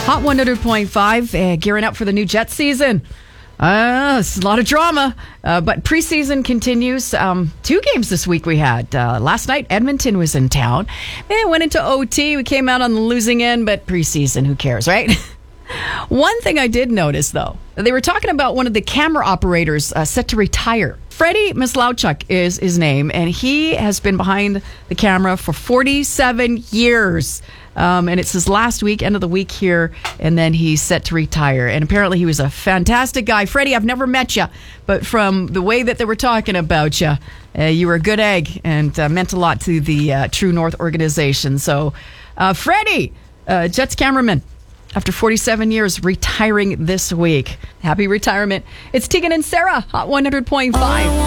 Hot 100.5, gearing up for the new Jet season. It's a lot of drama, but preseason continues. 2 games this week we had. Last night, Edmonton was in town. Went into OT. We came out on the losing end, but preseason, who cares, right? One thing I did notice, though, they were talking about one of the camera operators set to retire. Freddie Mislauchuk is his name, and he has been behind the camera for 47 years. And it's his last week, end of the week here, and then he's set to retire. And apparently he was a fantastic guy. Freddie, I've never met you, but from the way that they were talking about you, you were a good egg and meant a lot to the True North organization. So, Freddie, Jets cameraman, after 47 years, retiring this week. Happy retirement. It's Tegan and Sarah, Hot 100.5.